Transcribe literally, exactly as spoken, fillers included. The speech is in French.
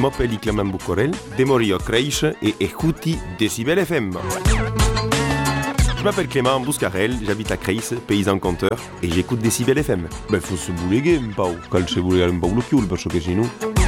m'appelle Clément Boucorel, de Morio Creiche et écouti Décibel F M. Je m'appelle Clément Bouscarel, j'habite à Creis, paysan conteur, et j'écoute Décibel F M. Beh, fosse buleghe un po', calce bulegare un po' lo chiulo, perché se no...